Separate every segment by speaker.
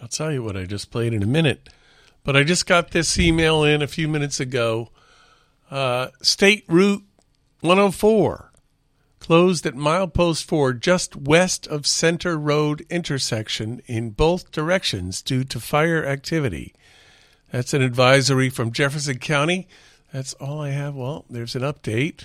Speaker 1: I'll tell you what I just played in a minute. But I just got this email in a few minutes ago. State Route 104 closed at milepost 4 just west of Center Road intersection in both directions due to fire activity. That's an advisory from Jefferson County. That's all I have. Well, there's an update.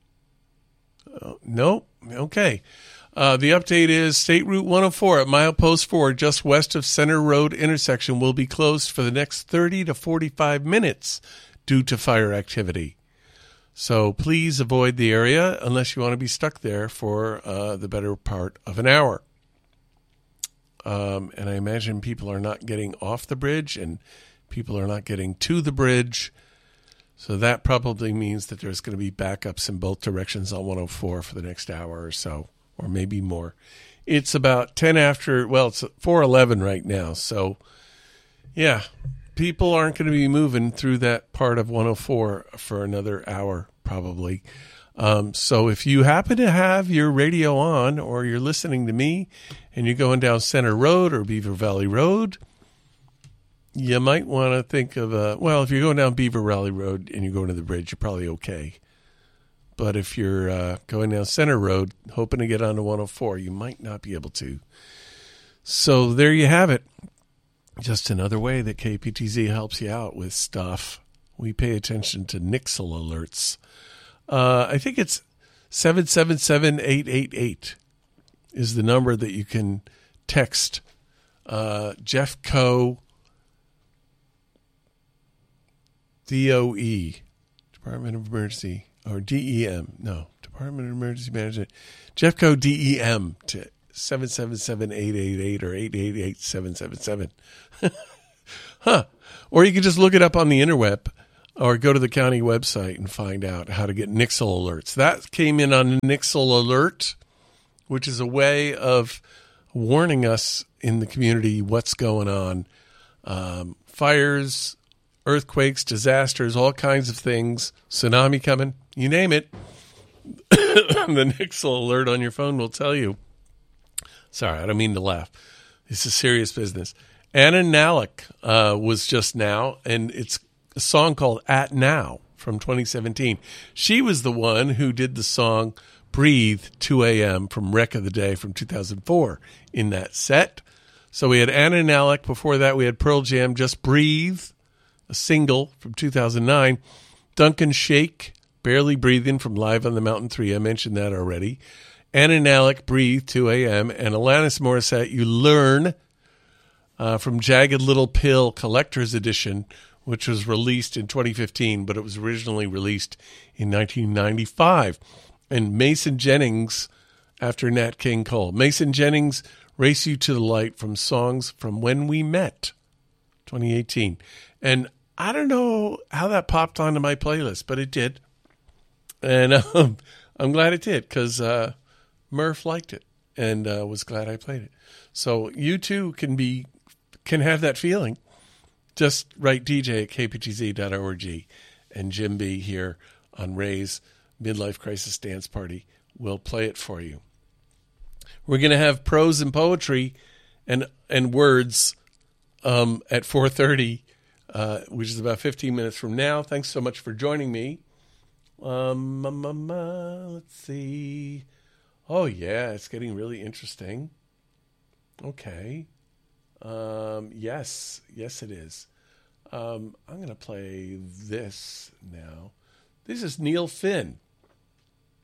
Speaker 1: Nope. Okay. The update is State Route 104 at milepost 4 just west of Center Road intersection will be closed for the next 30 to 45 minutes due to fire activity. So please avoid the area unless you want to be stuck there for the better part of an hour. And I imagine people are not getting off the bridge and people are not getting to the bridge. So that probably means that there's going to be backups in both directions on 104 for the next hour or so, or maybe more. It's about 10 after, well, it's 4:11 right now. So, yeah, people aren't going to be moving through that part of 104 for another hour, probably. So if you happen to have your radio on or you're listening to me and you're going down Center Road or Beaver Valley Road, you might want to think of, well, if you're going down Beaver Valley Road and you're going to the bridge, you're probably okay. But if you're going down Center Road, hoping to get onto 104, you might not be able to. So there you have it. Just another way that KPTZ helps you out with stuff. We pay attention to Nixle alerts. I think it's 777-888 is the number that you can text Jeffco DOE, Department of Emergency, or DEM. No, Department of Emergency Management. Jeffco DEM to 777-888 or 888-777. Huh. Or you can just look it up on the interweb or go to the county website and find out how to get Nixle alerts. That came in on Nixle Alert, which is a way of warning us in the community what's going on. Fires, earthquakes, disasters, all kinds of things, tsunami coming, you name it. The Nixle alert on your phone will tell you. Sorry, I don't mean to laugh. This is serious business. Anna Nalick was just now, and it's a song called At Now from 2017. She was the one who did the song Breathe 2 a.m. from Wreck of the Day from 2004 in that set. So we had Anna Nalick. Before that, we had Pearl Jam, Just Breathe, a single from 2009. Duncan Shake, Barely Breathing from Live on the Mountain 3. I mentioned that already. Anna Nalick, Breathe 2 a.m. And Alanis Morissette, You Learn, from Jagged Little Pill Collector's Edition, which was released in 2015, but it was originally released in 1995. And Mason Jennings, after Nat King Cole. Mason Jennings, Race You to the Light from Songs from When We Met, 2018. And I don't know how that popped onto my playlist, but it did. And I'm glad it did because Murph liked it and was glad I played it. So you too can have that feeling. Just write DJ at kptz.org, and Jim B here on Ray's Midlife Crisis Dance Party will play it for you. We're going to have prose and poetry and words at 4:30, which is about 15 minutes from now. Thanks so much for joining me. Let's see. Oh, yeah, it's getting really interesting. Okay. Yes, it is. I'm going to play this now. This is Neil Finn.